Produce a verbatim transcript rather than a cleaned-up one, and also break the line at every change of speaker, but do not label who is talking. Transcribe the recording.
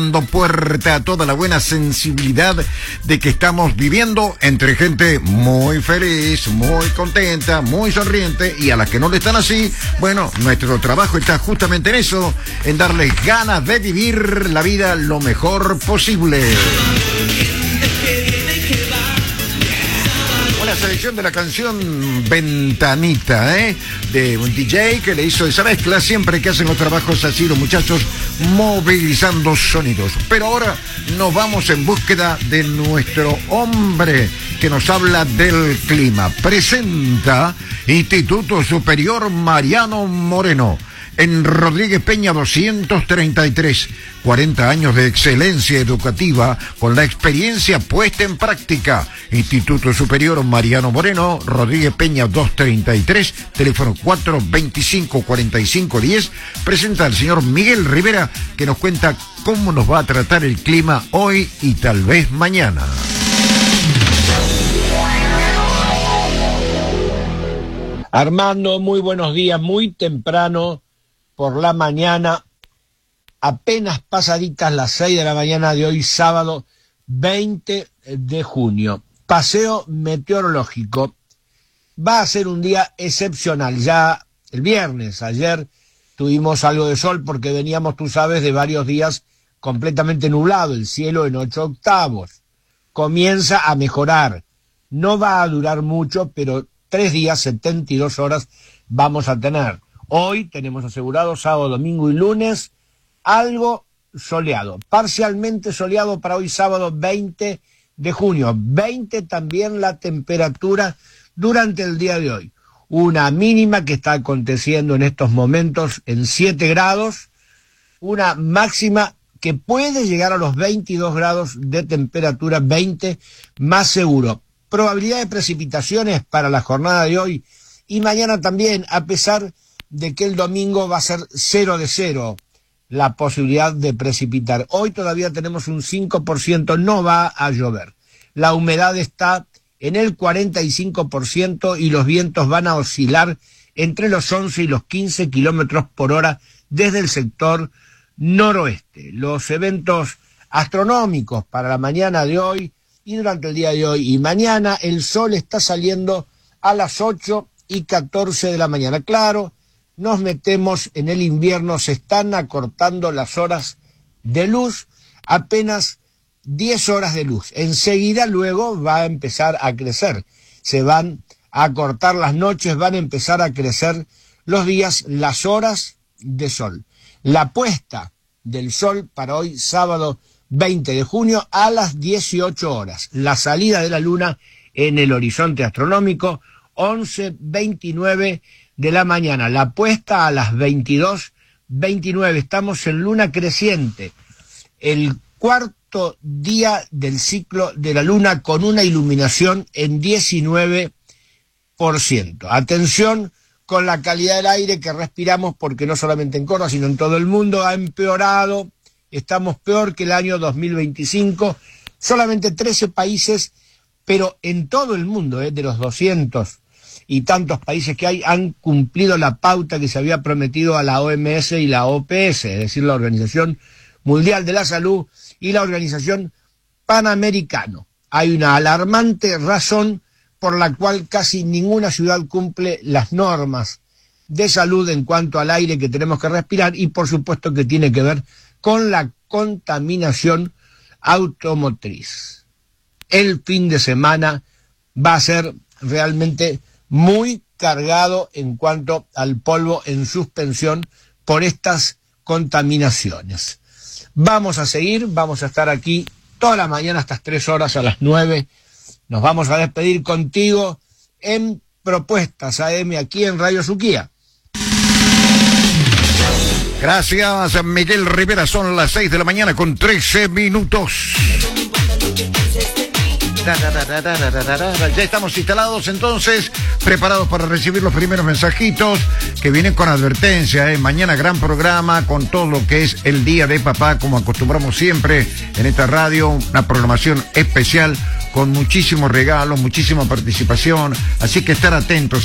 Dando puerta a toda la buena sensibilidad de que estamos viviendo entre gente muy feliz, muy contenta, muy sonriente, y a las que no le están así, bueno, nuestro trabajo está justamente en eso, en darles ganas de vivir la vida lo mejor posible. Una selección de la canción Ventanita, ¿eh? De un D J que le hizo esa mezcla siempre que hacen los trabajos así los muchachos, movilizando sonidos. Pero ahora nos vamos en búsqueda de nuestro hombre que nos habla del clima. Presenta Instituto Superior Mariano Moreno, en Rodríguez Peña doscientos treinta y tres. cuarenta años de excelencia educativa con la experiencia puesta en práctica. Instituto Superior Mariano Moreno, Rodríguez Peña doscientos treinta y tres, teléfono cuatro veinticinco cuarenta y cinco diez. Presenta al señor Miguel Rivera, que nos cuenta cómo nos va a tratar el clima hoy y tal vez mañana.
Armando, muy buenos días, muy temprano por la mañana, apenas pasaditas las seis de la mañana de hoy, sábado veinte de junio. Paseo meteorológico. Va a ser un día excepcional. Ya el viernes, ayer, tuvimos algo de sol porque veníamos, tú sabes, de varios días completamente nublado, el cielo en ocho octavos. Comienza a mejorar. No va a durar mucho, pero tres días, setenta y dos horas vamos a tener. Hoy tenemos asegurado sábado, domingo y lunes algo soleado, parcialmente soleado para hoy sábado veinte de junio. veinte también la temperatura durante el día de hoy. Una mínima que está aconteciendo en estos momentos en siete grados, una máxima que puede llegar a los veintidós grados de temperatura, veinte más seguro. Probabilidad de precipitaciones para la jornada de hoy y mañana también, a pesar de que el domingo va a ser cero de cero la posibilidad de precipitar. Hoy todavía tenemos un cinco por ciento, no va a llover. La humedad está en el cuarenta y cinco por ciento y los vientos van a oscilar entre los once y los quince kilómetros por hora desde el sector noroeste. Los eventos astronómicos para la mañana de hoy y durante el día de hoy y mañana, el sol está saliendo a las ocho y catorce de la mañana. Claro, nos metemos en el invierno, se están acortando las horas de luz, apenas diez horas de luz. Enseguida luego va a empezar a crecer, se van a acortar las noches, van a empezar a crecer los días, las horas de sol. La puesta del sol para hoy sábado veinte de junio a las dieciocho horas. La salida de la luna en el horizonte astronómico, once veintinueve de la mañana. La puesta a las veintidós veintinueve. Estamos en luna creciente. El cuarto día del ciclo de la luna con una iluminación en diecinueve por ciento. Atención con la calidad del aire que respiramos, porque no solamente en Córdoba, sino en todo el mundo ha empeorado. Estamos peor que el año dos mil veinticinco. Solamente trece países, pero en todo el mundo, eh, de los doscientos y tantos países que hay, han cumplido la pauta que se había prometido a la O M S y la O P S, es decir, la Organización Mundial de la Salud y la Organización Panamericana. Hay una alarmante razón por la cual casi ninguna ciudad cumple las normas de salud en cuanto al aire que tenemos que respirar, y por supuesto que tiene que ver con la contaminación automotriz. El fin de semana va a ser realmente muy cargado en cuanto al polvo en suspensión por estas contaminaciones. Vamos a seguir, vamos a estar aquí toda la mañana hasta las tres horas, a las nueve. Nos vamos a despedir contigo en Propuestas A M aquí en Radio Suquía.
Gracias, Miguel Rivera. Son las seis de la mañana con trece minutos. Ya estamos instalados entonces, preparados para recibir los primeros mensajitos que vienen con advertencia, ¿eh? Mañana gran programa con todo lo que es el Día de Papá, como acostumbramos siempre en esta radio, una programación especial con muchísimos regalos, muchísima participación, así que estar atentos.